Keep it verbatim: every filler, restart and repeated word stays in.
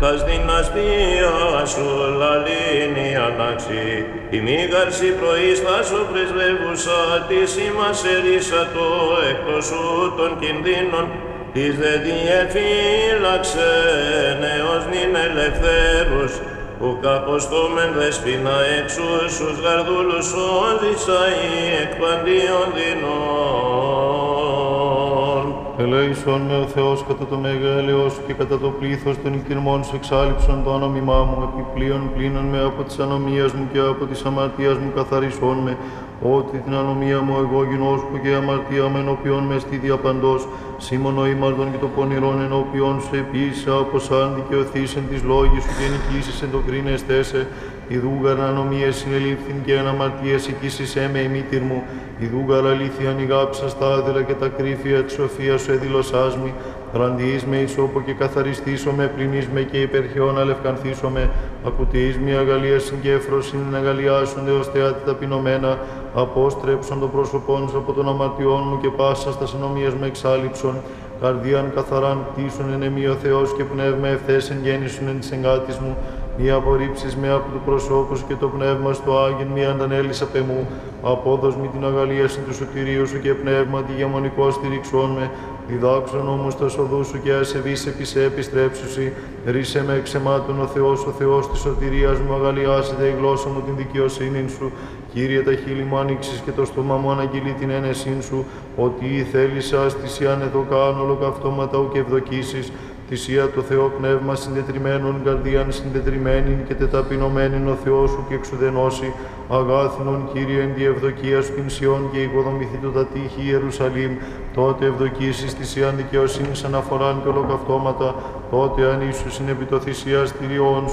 τας δυναστείας σου λαλήνη ανάξι, η μήγαρση προείστασο πρεσβεύουσα της ημάς ερίσατο εκτός σου των κινδύνων, της δε διεφύλαξε νέος νυν ελευθέρους, που καποστόμεν δεσποινα εξού στους γαρδούλους όζησα ή εκ παντίων δεινών. Ελέησον με ο Θεός κατά το μεγαλειό σου και κατά το πλήθος των οικειρμών σου εξάλληψον το όνομά μου, επιπλέον πλύνον με από της ανομίας μου και από της αμαρτίας μου καθαρισόν με, ότι την ανομία μου εγώ γινώσκω και αμαρτία με ενώπιον με στη διαπαντός, σήμωνο ήμαρτον και το πονηρόν ενώπιον σου επίσης, όπως αν δικαιωθείς εν της λόγης σου και νικήσεις εν το κρίνεστέ σε, ιδούγαρ ανομίες συνελήφθην και εν αμαρτίες εκείσισέ με η μήτηρ μου, ιδούγαρ αλήθεια νιγάψα στα άδελα και τα κρύφια της σοφίας σου εδηλωσάς μη, ραντιείς με ισόπο και καθαριστήσω με, πλυνείς με και υπερχαιών αλευκανθήσω με, ακουτείς με αγαλία συγκέφρωσιν αγαλιάσονται ως θεάτη ταπεινωμένα, απόστρεψον το πρόσωπόν σου από των αμαρτιών μου και πάσα στα συνομίας με εξάλληψον, καρδίαν καθαράν κτίσουν εν εμεί ο Θεός και πνεύμα ευθές εν γέννησουν εν της εγκάτης μου, μη απορρίψεις με από του προσώπου σου και το πνεύμα στο Άγιν μη αντανέλεις απ' εμού, απόδος μη την αγαλίαση του σωτηρίου σου και πνεύμα τη γεμονικό στηρίξον με, διδάξον όμως τα οδού σου και ασεβείς επί σε επιστρέψουσι, ρίσε με εξαιμάτων ο Θεός, ο Θεός της σωτηρίας μου, αγαλιάσετε η γλώσσα μου την δικαιοσύνη σου, Κύριε τα χείλη μου ανοίξεις και το στόμα μου αναγγείλει την ένεσήν σου, ότι ή θέλησας θυσίαν εδώ κάνω ολοκαυτώματα ου και ευδοκίσεις, θυσία το Θεό πνεύμα συντετριμένον, καρδίαν συντετριμένην και τεταπεινωμένην ο Θεός σου και εξουδενώσει, αγάθινον Κύριε εν τη ευδοκία σου την Σιών και οικοδομηθεί το τα τείχη Ιερουσαλήμ, τότε ευδοκίσεις θυσίαν δικαιοσύνης αναφοράν και ολοκαυτώματα, τότε αν ίσους είναι επί το θυσιαστηριόν